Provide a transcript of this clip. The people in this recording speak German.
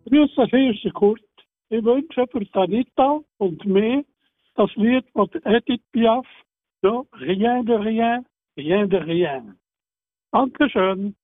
Grüße Schirse Kurt. Ich wünsche für Anita und mir das Lied von Edith Piaf, so Rien de Rien, Rien de Rien. Dankeschön.